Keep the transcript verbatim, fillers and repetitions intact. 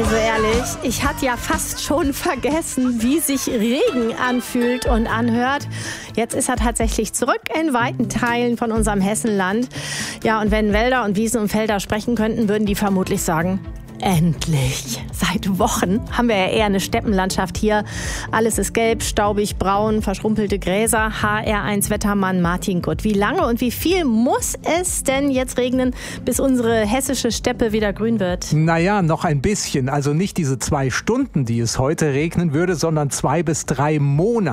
Also ehrlich, ich hatte ja fast schon vergessen, wie sich Regen anfühlt und anhört. Jetzt ist er tatsächlich zurück in weiten Teilen von unserem Hessenland. Ja, und wenn Wälder und Wiesen und Felder sprechen könnten, würden die vermutlich sagen: Endlich! Seit Wochen haben wir ja eher eine Steppenlandschaft hier. Alles ist gelb, staubig, braun, verschrumpelte Gräser. H R eins Wettermann Martin Gutt. Wie lange und wie viel muss es denn jetzt regnen, bis unsere hessische Steppe wieder grün wird? Naja, noch ein bisschen. Also nicht diese zwei Stunden, die es heute regnen würde, sondern zwei bis drei Monate.